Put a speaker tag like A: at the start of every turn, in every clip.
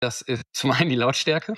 A: Das ist zum einen die Lautstärke.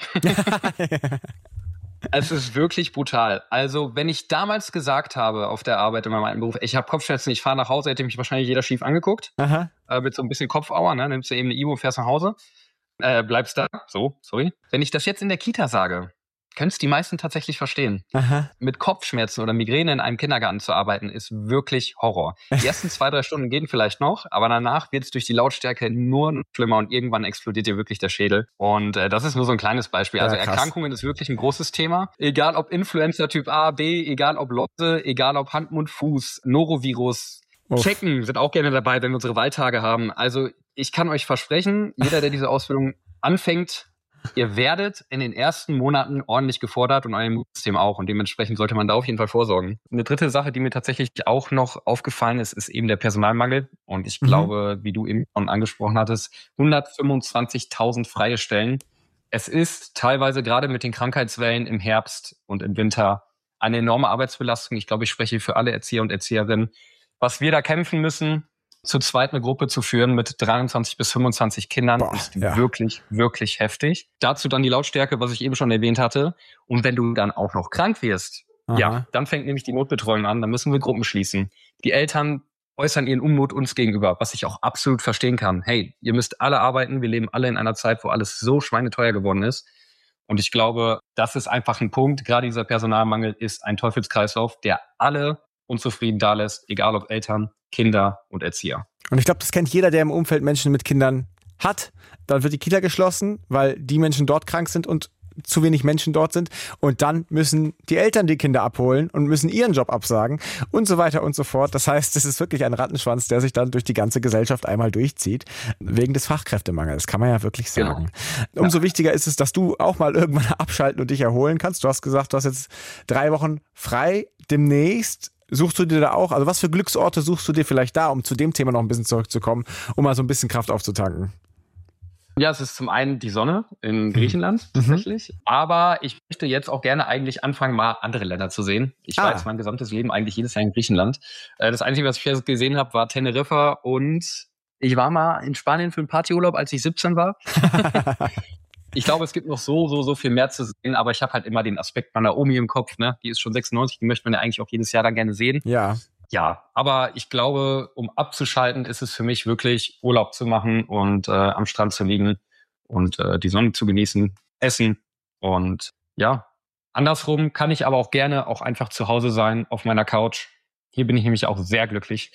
A: Es ist wirklich brutal. Also, wenn ich damals gesagt habe auf der Arbeit in meinem alten Beruf, ich habe Kopfschmerzen, ich fahre nach Hause, hätte mich wahrscheinlich jeder schief angeguckt.
B: Aha.
A: Mit so ein bisschen Kopfauer, ne? Nimmst du eben eine Ibo und fährst nach Hause. Bleibst da. So, sorry. Wenn ich das jetzt in der Kita sage, können es die meisten tatsächlich verstehen.
B: Aha.
A: Mit Kopfschmerzen oder Migräne in einem Kindergarten zu arbeiten, ist wirklich Horror. Die ersten 2-3 Stunden gehen vielleicht noch, aber danach wird es durch die Lautstärke nur noch schlimmer und irgendwann explodiert dir wirklich der Schädel. Und das ist nur so ein kleines Beispiel. Also
B: krass.
A: Erkrankungen ist wirklich ein großes Thema. Egal ob Influenza Typ A, B, egal ob Lotte, egal ob Hand, Mund, Fuß, Norovirus. Checken sind auch gerne dabei, wenn wir unsere Wahltage haben. Also ich kann euch versprechen, jeder, der diese Ausbildung anfängt, ihr werdet in den ersten Monaten ordentlich gefordert und euer Immunsystem auch. Und dementsprechend sollte man da auf jeden Fall vorsorgen. Eine dritte Sache, die mir tatsächlich auch noch aufgefallen ist, ist eben der Personalmangel. Und ich glaube, wie du eben schon angesprochen hattest, 125.000 freie Stellen. Es ist teilweise gerade mit den Krankheitswellen im Herbst und im Winter eine enorme Arbeitsbelastung. Ich glaube, ich spreche für alle Erzieher und Erzieherinnen. Was wir da kämpfen müssen, zu zweit eine Gruppe zu führen mit 23 bis 25 Kindern, ist wirklich, wirklich heftig. Dazu dann die Lautstärke, was ich eben schon erwähnt hatte. Und wenn du dann auch noch krank wirst, dann fängt nämlich die Notbetreuung an, dann müssen wir Gruppen schließen. Die Eltern äußern ihren Unmut uns gegenüber, was ich auch absolut verstehen kann. Hey, ihr müsst alle arbeiten, wir leben alle in einer Zeit, wo alles so schweineteuer geworden ist. Und ich glaube, das ist einfach ein Punkt, gerade dieser Personalmangel ist ein Teufelskreislauf, der alle unzufrieden da lässt, egal ob Eltern, Kinder und Erzieher.
B: Und ich glaube, das kennt jeder, der im Umfeld Menschen mit Kindern hat. Dann wird die Kita geschlossen, weil die Menschen dort krank sind und zu wenig Menschen dort sind. Und dann müssen die Eltern die Kinder abholen und müssen ihren Job absagen und so weiter und so fort. Das heißt, es ist wirklich ein Rattenschwanz, der sich dann durch die ganze Gesellschaft einmal durchzieht, wegen des Fachkräftemangels. Das kann man ja wirklich sagen. Genau. Umso wichtiger ist es, dass du auch mal irgendwann abschalten und dich erholen kannst. Du hast gesagt, du hast jetzt 3 Wochen frei demnächst. Suchst du dir da auch, also was für Glücksorte suchst du dir vielleicht da, um zu dem Thema noch ein bisschen zurückzukommen, um mal so ein bisschen Kraft aufzutanken?
A: Ja, es ist zum einen die Sonne in Griechenland tatsächlich, aber ich möchte jetzt auch gerne eigentlich anfangen, mal andere Länder zu sehen. Ich war jetzt mein gesamtes Leben eigentlich jedes Jahr in Griechenland. Das Einzige, was ich gesehen habe, war Teneriffa und ich war mal in Spanien für einen Partyurlaub, als ich 17 war. Ich glaube, es gibt noch so viel mehr zu sehen, aber ich habe halt immer den Aspekt meiner Omi im Kopf, ne? Die ist schon 96, die möchte man ja eigentlich auch jedes Jahr dann gerne sehen. Ja, aber ich glaube, um abzuschalten, ist es für mich wirklich Urlaub zu machen und am Strand zu liegen und die Sonne zu genießen, essen und ja, andersrum kann ich aber auch gerne auch einfach zu Hause sein, auf meiner Couch. Hier bin ich nämlich auch sehr glücklich.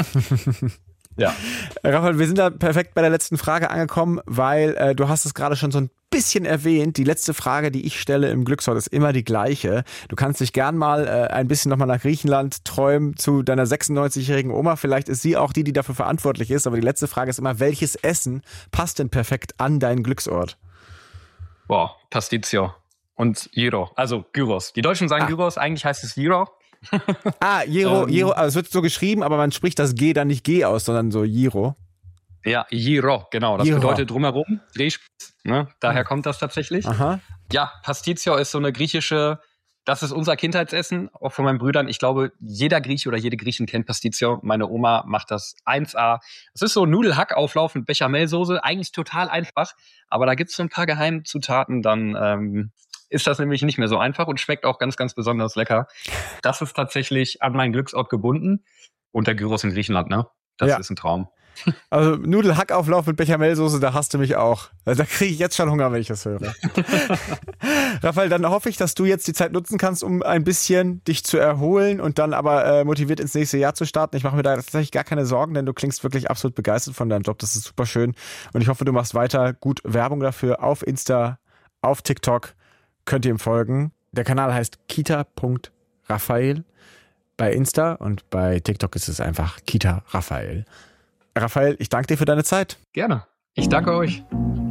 A: Ja.
B: Raphael, wir sind da perfekt bei der letzten Frage angekommen, weil du hast es gerade schon so ein bisschen erwähnt. Die letzte Frage, die ich stelle im Glücksort, ist immer die gleiche. Du kannst dich gern mal ein bisschen nochmal nach Griechenland träumen zu deiner 96-jährigen Oma. Vielleicht ist sie auch die dafür verantwortlich ist. Aber die letzte Frage ist immer, welches Essen passt denn perfekt an deinen Glücksort?
A: Boah, Pasticcio und Gyro. Also Gyros. Die Deutschen sagen Gyros, eigentlich heißt es Gyro.
B: Gyro, also es wird so geschrieben, aber man spricht das G dann nicht G aus, sondern so Gyro.
A: Ja, Gyro, genau. Das bedeutet drumherum, Drehspitz. Ne? Daher kommt das tatsächlich.
B: Aha.
A: Ja, Pasticcio ist so eine griechische, das ist unser Kindheitsessen, auch von meinen Brüdern. Ich glaube, jeder Grieche oder jede Griechin kennt Pasticcio. Meine Oma macht das 1A. Es ist so ein Nudelhackauflauf mit Bechamelsoße, eigentlich total einfach, aber da gibt's so ein paar Geheimzutaten, dann ist das nämlich nicht mehr so einfach und schmeckt auch ganz, ganz besonders lecker. Das ist tatsächlich an meinen Glücksort gebunden. Und der Gyros in Griechenland, ne? Das ist ein Traum.
B: Also Nudelhackauflauf mit Bechamelsoße, da hast du mich auch. Da kriege ich jetzt schon Hunger, wenn ich das höre. Raphael, dann hoffe ich, dass du jetzt die Zeit nutzen kannst, um ein bisschen dich zu erholen und dann aber motiviert ins nächste Jahr zu starten. Ich mache mir da tatsächlich gar keine Sorgen, denn du klingst wirklich absolut begeistert von deinem Job. Das ist super schön. Und ich hoffe, du machst weiter gut Werbung dafür auf Insta, auf TikTok. Könnt ihr ihm folgen. Der Kanal heißt kita.raphael bei Insta und bei TikTok ist es einfach Kita Raphael. Raphael, ich danke dir für deine Zeit.
A: Gerne. Ich danke euch.